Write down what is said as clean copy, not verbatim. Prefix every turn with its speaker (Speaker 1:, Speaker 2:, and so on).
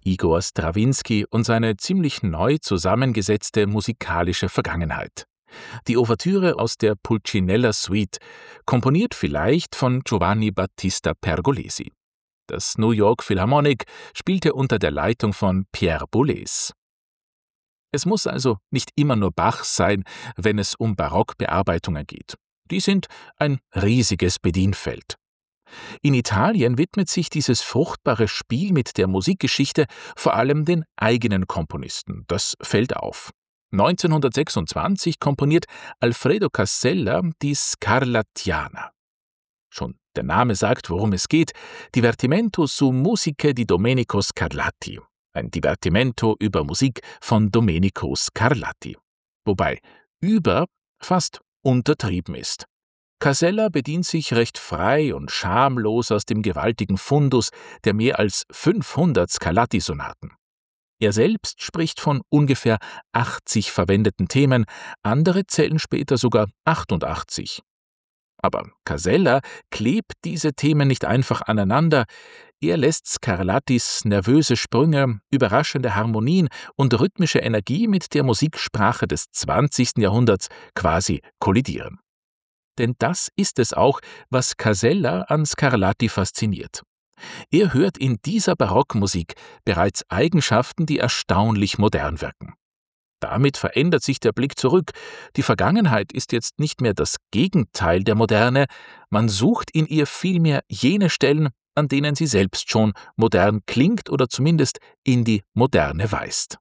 Speaker 1: Igor Strawinski und seine ziemlich neu zusammengesetzte musikalische Vergangenheit. Die Ouvertüre aus der Pulcinella-Suite, komponiert vielleicht von Giovanni Battista Pergolesi. Das New York Philharmonic spielte unter der Leitung von Pierre Boulez. Es muss also nicht immer nur Bach sein, wenn es um Barockbearbeitungen geht. Die sind ein riesiges Bedienfeld. In Italien widmet sich dieses fruchtbare Spiel mit der Musikgeschichte vor allem den eigenen Komponisten. Das fällt auf. 1926 komponiert Alfredo Casella die Scarlattiana. Schon der Name sagt, worum es geht: Divertimento su musiche di Domenico Scarlatti. Ein Divertimento über Musik von Domenico Scarlatti. Wobei über fast untertrieben ist. Casella bedient sich recht frei und schamlos aus dem gewaltigen Fundus der mehr als 500 Scarlatti-Sonaten. Er selbst spricht von ungefähr 80 verwendeten Themen, andere zählen später sogar 88. Aber Casella klebt diese Themen nicht einfach aneinander, er lässt Scarlattis nervöse Sprünge, überraschende Harmonien und rhythmische Energie mit der Musiksprache des 20. Jahrhunderts quasi kollidieren. Denn das ist es auch, was Casella an Scarlatti fasziniert. Er hört in dieser Barockmusik bereits Eigenschaften, die erstaunlich modern wirken. Damit verändert sich der Blick zurück. Die Vergangenheit ist jetzt nicht mehr das Gegenteil der Moderne, man sucht in ihr vielmehr jene Stellen, an denen sie selbst schon modern klingt oder zumindest in die Moderne weist.